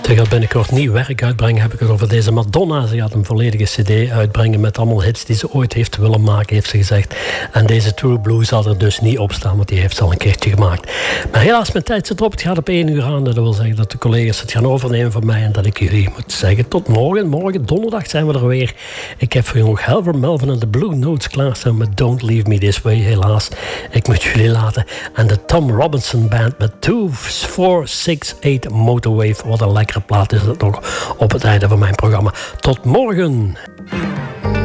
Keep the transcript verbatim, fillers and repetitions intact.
Ze gaat binnenkort nieuw werk uitbrengen, heb ik het over deze Madonna. Ze gaat een volledige cd uitbrengen met allemaal hits die ze ooit heeft willen maken, heeft ze gezegd. En deze True Blue zal er dus niet op staan, want die heeft ze al een keertje gemaakt. Maar helaas, mijn tijd zit erop. Het gaat op één uur aan. Dat wil zeggen dat de collega's het gaan overnemen van mij en dat ik jullie moet zeggen tot morgen. Morgen donderdag zijn we er weer. Ik heb voor jullie nog Halvor Melvin en de Blue Notes klaarstaan met Don't Leave Me This Way, helaas. Ik moet jullie laten. En de Tom Robinson Band met two four six eight Motorwave. Wat een lekkere plaat is dat nog op het einde van mijn programma. Tot morgen!